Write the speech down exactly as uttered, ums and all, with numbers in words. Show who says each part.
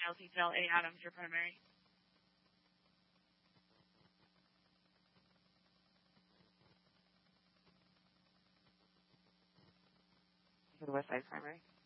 Speaker 1: Miles Detail, A. Adams, your primary. For the West Side primary.